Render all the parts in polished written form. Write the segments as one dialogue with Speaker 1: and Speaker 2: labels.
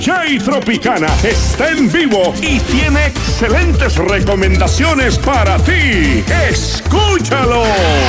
Speaker 1: Jay Tropicana está en vivo y tiene excelentes recomendaciones para ti. ¡Escúchalo!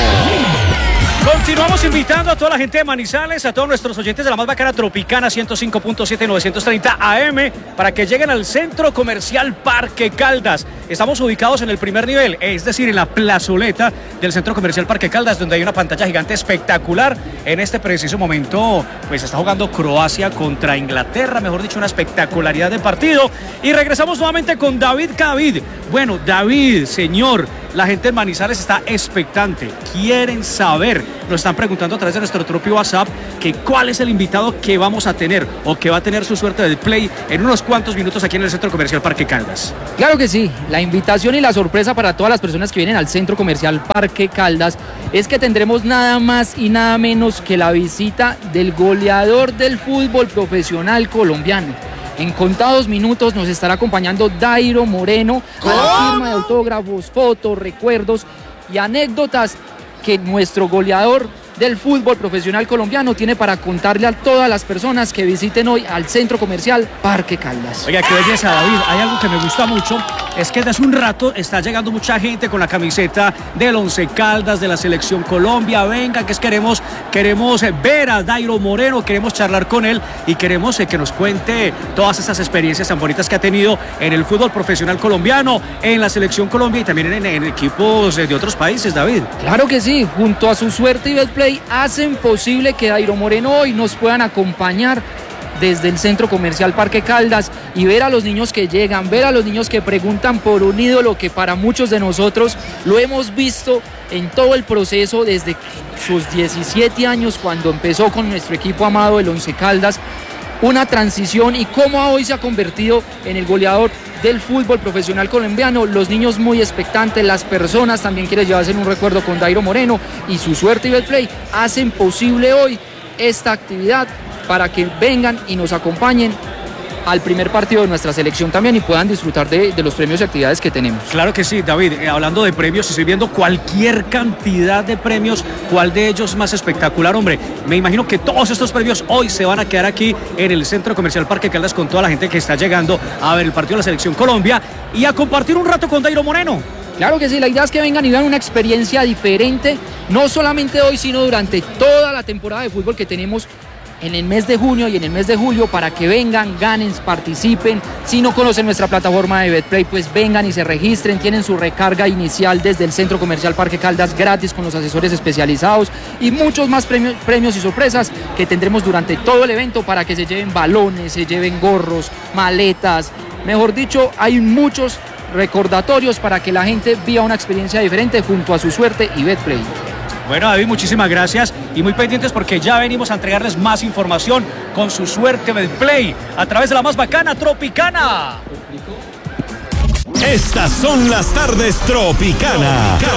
Speaker 2: Continuamos invitando a toda la gente de Manizales, a todos nuestros oyentes de la más bacana Tropicana 105.7 930 AM para que lleguen al Centro Comercial Parque Caldas. Estamos ubicados en el primer nivel, es decir, en la plazoleta del Centro Comercial Parque Caldas, donde hay una pantalla gigante espectacular. En este preciso momento, pues está jugando Croacia contra Inglaterra, mejor dicho, una espectacularidad de partido. Y regresamos nuevamente con David Cadavid. Bueno, David, señor, la gente de Manizales está expectante, quieren saber, nos están preguntando a través de nuestro propio WhatsApp que cuál es el invitado que vamos a tener o que va a tener su suerte de play en unos cuantos minutos aquí en el Centro Comercial Parque Caldas.
Speaker 3: Claro que sí, la invitación y la sorpresa para todas las personas que vienen al Centro Comercial Parque Caldas es que tendremos nada más y nada menos que la visita del goleador del fútbol profesional colombiano. En contados minutos nos estará acompañando Dairo Moreno a la firma de autógrafos, fotos, recuerdos y anécdotas que nuestro goleador del fútbol profesional colombiano tiene para contarle a todas las personas que visiten hoy al Centro Comercial Parque Caldas.
Speaker 2: Oiga, qué belleza, David. Hay algo que me gusta mucho, es que desde un rato está llegando mucha gente con la camiseta del Once Caldas, de la Selección Colombia. Venga, que queremos ver a Dairo Moreno, queremos charlar con él y queremos que nos cuente todas esas experiencias tan bonitas que ha tenido en el fútbol profesional colombiano, en la Selección Colombia y también en equipos de otros países, David.
Speaker 3: Claro que sí, junto a su suerte y Betplay hacen posible que Dairo Moreno hoy nos puedan acompañar desde el Centro Comercial Parque Caldas y ver a los niños que llegan, ver a los niños que preguntan por un ídolo que para muchos de nosotros lo hemos visto en todo el proceso desde sus 17 años cuando empezó con nuestro equipo amado el Once Caldas, una transición y cómo hoy se ha convertido en el goleador del fútbol profesional colombiano. Los niños muy expectantes, las personas también quieren llevarse un recuerdo con Dairo Moreno y su suerte y Betplay hacen posible hoy esta actividad para que vengan y nos acompañen al primer partido de nuestra selección también y puedan disfrutar de los premios y actividades que tenemos.
Speaker 2: Claro que sí, David, hablando de premios, estoy viendo cualquier cantidad de premios, ¿cuál de ellos más espectacular? Hombre, me imagino que todos estos premios hoy se van a quedar aquí en el Centro Comercial Parque Caldas con toda la gente que está llegando a ver el partido de la Selección Colombia y a compartir un rato con Dairo Moreno.
Speaker 3: Claro que sí, la idea es que vengan y vean una experiencia diferente, no solamente hoy, sino durante toda la temporada de fútbol que tenemos en el mes de junio y en el mes de julio para que vengan, ganen, participen. Si no conocen nuestra plataforma de Betplay, pues vengan y se registren, tienen su recarga inicial desde el Centro Comercial Parque Caldas gratis con los asesores especializados y muchos más premios y sorpresas que tendremos durante todo el evento para que se lleven balones, se lleven gorros, maletas, mejor dicho, hay muchos recordatorios para que la gente viva una experiencia diferente junto a su suerte y Betplay.
Speaker 2: Bueno, David, muchísimas gracias y muy pendientes porque ya venimos a entregarles más información con su suerte Betplay a través de la más bacana Tropicana.
Speaker 1: Estas son las tardes Tropicana.